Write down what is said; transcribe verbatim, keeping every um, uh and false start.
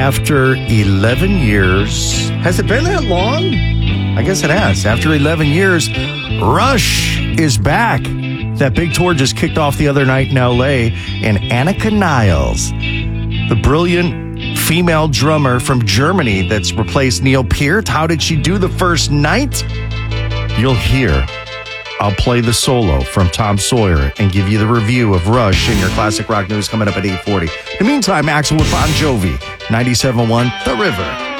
After eleven years, has it been that long? I guess it has. After eleven years, Rush is back. That big tour just kicked off the other night in L A, and Annika Niles, the brilliant female drummer from Germany that's replaced Neil Peart. How did she do the first night? You'll hear. I'll play the solo from Tom Sawyer and give you the review of Rush in your Classic Rock News coming up at eight forty. In the meantime, Axel with Bon Jovi, ninety-seven point one The River.